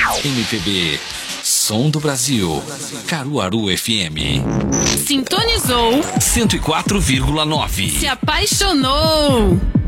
MPB, Som do Brasil, Caruaru FM. Sintonizou 104,9. Se apaixonou.